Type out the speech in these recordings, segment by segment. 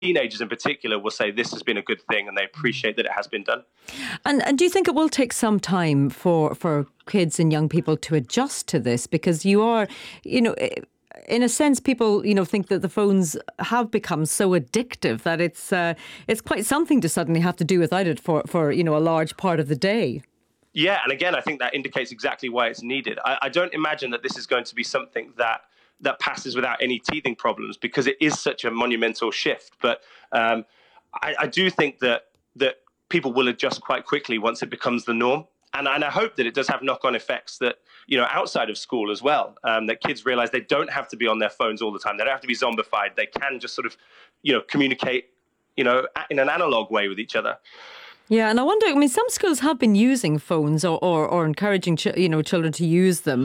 teenagers in particular will say this has been a good thing and they appreciate that it has been done. And do you think it will take some time for kids and young people to adjust to this? Because you are, in a sense, people, think that the phones have become so addictive that it's quite something to suddenly have to do without it for a large part of the day. Yeah, and again, I think that indicates exactly why it's needed. I don't imagine that this is going to be something that passes without any teething problems, because it is such a monumental shift. But I do think that people will adjust quite quickly once it becomes the norm. And I hope that it does have knock-on effects that, outside of school as well, that kids realize they don't have to be on their phones all the time. They don't have to be zombified. They can just sort of, communicate, in an analog way with each other. Yeah, and I wonder, some schools have been using phones or encouraging, children to use them,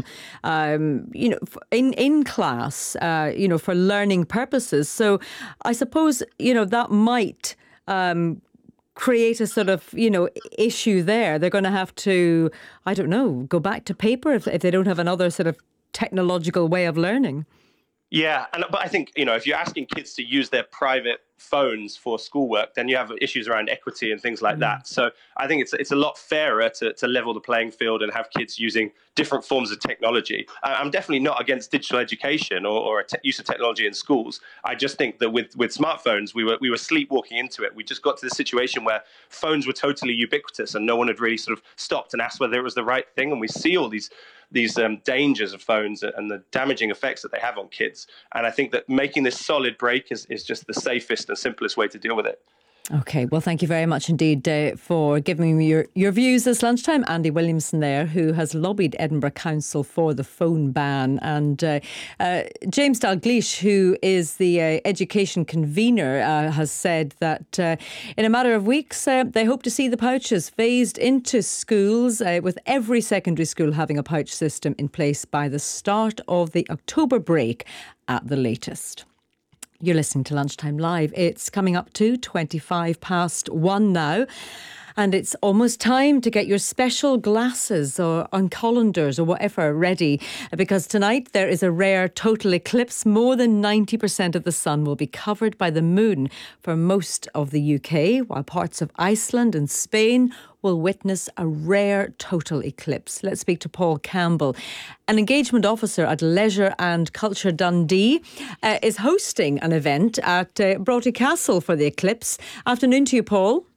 in class, for learning purposes. So I suppose, that might create a sort of, issue there. They're going to have to, I don't know, go back to paper if they don't have another sort of technological way of learning. Yeah, but I think, if you're asking kids to use their private phones for schoolwork, then you have issues around equity and things like that. So I think it's a lot fairer to level the playing field and have kids using different forms of technology. I'm definitely not against digital education or use of technology in schools. I just think that with smartphones, we were sleepwalking into it. We just got to the situation where phones were totally ubiquitous and no one had really sort of stopped and asked whether it was the right thing. And we see all these dangers of phones and the damaging effects that they have on kids. And I think that making this solid break is just the safest and simplest way to deal with it. Okay, well, thank you very much indeed for giving me your views this lunchtime. Andy Williamson there, who has lobbied Edinburgh Council for the phone ban. And James Dalgleish, who is the education convener, has said that in a matter of weeks, they hope to see the pouches phased into schools, with every secondary school having a pouch system in place by the start of the October break at the latest. You're listening to Lunchtime Live. It's coming up to 1:25 now. And it's almost time to get your special glasses or on colanders or whatever ready, because tonight there is a rare total eclipse. More than 90% of the sun will be covered by the moon for most of the UK, while parts of Iceland and Spain will witness a rare total eclipse. Let's speak to Paul Campbell, an engagement officer at Leisure and Culture Dundee, is hosting an event at Broughty Castle for the eclipse. Afternoon to you, Paul.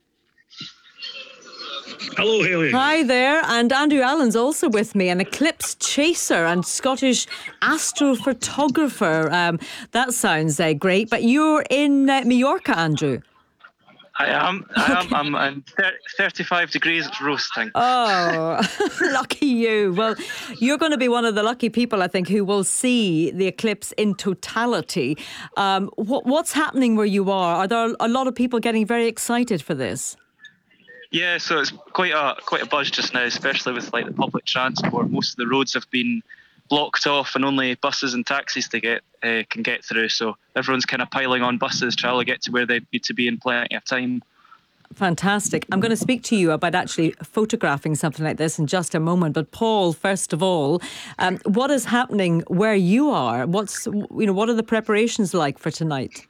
Hello, Hayley. Hi there. And Andrew Allen's also with me, an eclipse chaser and Scottish astrophotographer. That sounds great. But you're in Mallorca, Andrew. I am. I'm in 35 degrees. It's roasting. Oh, lucky you. Well, you're going to be one of the lucky people, I think, who will see the eclipse in totality. What's happening where you are? Are there a lot of people getting very excited for this? Yeah, so it's quite a buzz just now, especially with the public transport. Most of the roads have been blocked off, and only buses and taxis can get through. So everyone's kind of piling on buses, trying to get to where they need to be in plenty of time. Fantastic. I'm going to speak to you about actually photographing something like this in just a moment. But Paul, first of all, what is happening where you are? What are the preparations like for tonight?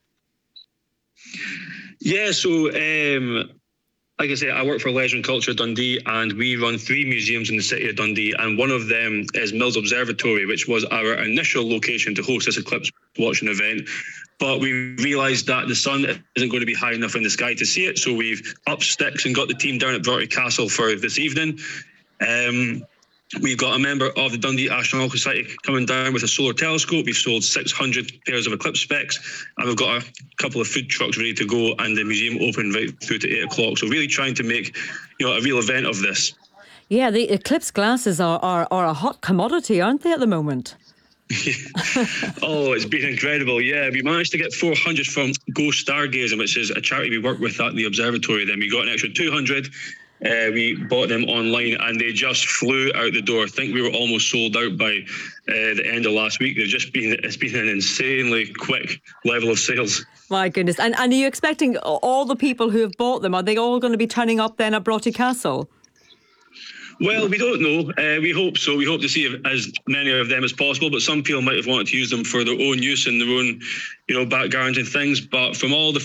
Yeah, so like I say, I work for Leisure and Culture Dundee, and we run 3 museums in the city of Dundee, and one of them is Mills Observatory, which was our initial location to host this eclipse watching event. But we realised that the sun isn't going to be high enough in the sky to see it, so we've upped sticks and got the team down at Broughty Castle for this evening. We've got a member of the Dundee Astronomical Society coming down with a solar telescope. We've sold 600 pairs of eclipse specs, and we've got a couple of food trucks ready to go, and the museum open right through to 8 o'clock. So really trying to make a real event of this. Yeah, the eclipse glasses are a hot commodity, aren't they, at the moment? Oh, it's been incredible. Yeah, we managed to get 400 from Go Stargazing, which is a charity we work with at the observatory. Then we got an extra 200. We bought them online and they just flew out the door. I think we were almost sold out by the end of last week. It's been an insanely quick level of sales. My goodness. And are you expecting all the people who have bought them, are they all going to be turning up then at Broughty Castle? Well, we don't know. We hope so. We hope to see as many of them as possible, but some people might have wanted to use them for their own use and their own, backgrounds and things. But from all the